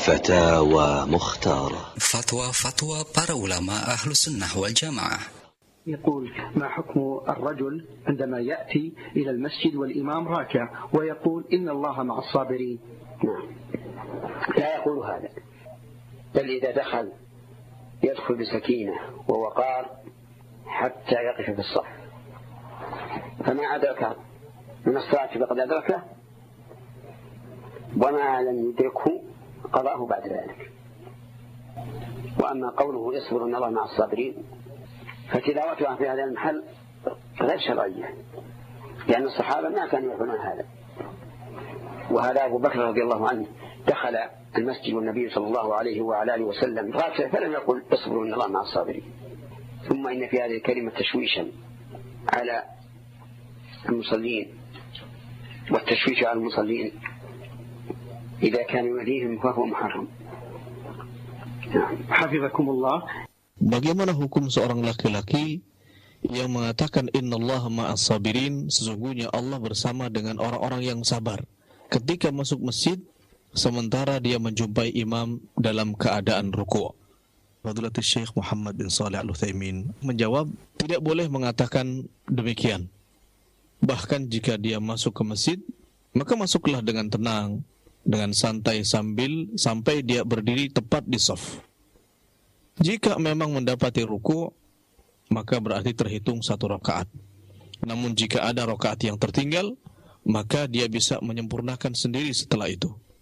فتاوى مختارة. فتوى para ulama أهل السنة والجماعة. يقول: ما حكم الرجل عندما يأتي إلى المسجد والإمام راكع ويقول إن الله مع الصابرين؟ لا يقول هذا، بل إذا دخل يدخل بسكينة ووقار حتى يقف في الصف، فما أدرك من الصلاة فقد أدركه، وما لم يدركه قضاه بعد ذلك. وأما قوله يصبر أن الله مع الصابرين فتلاوتها في هذا المحل غير شرعية، لأن الصحابة ما كانوا يفعلون هذا. وهذا أبو بكر رضي الله عنه دخل المسجد والنبي صلى الله عليه وعلى آله وسلم راكع فلم يقل اصبروا أن الله مع الصابرين. ثم إن في هذه الكلمة تشويشا على المصلين، والتشويش على المصلين إذا كان يؤذيهم فهو محرم. حفظكم الله. Bagaimana hukum seorang laki-laki yang mengatakan innallaha ma'as sabirin, sesungguhnya Allah bersama dengan orang-orang yang sabar, ketika masuk masjid sementara dia menjumpai imam dalam keadaan ruku'? Fadilatul Syekh Muhammad bin Shalih Al-Utsaimin menjawab, tidak boleh mengatakan demikian. Bahkan jika dia masuk ke masjid, maka masuklah dengan tenang, dengan santai sampai dia berdiri tepat di shaf. Jika memang mendapati ruku', maka berarti terhitung 1 rakaat. Namun jika ada rakaat yang tertinggal, maka dia bisa menyempurnakan sendiri setelah itu.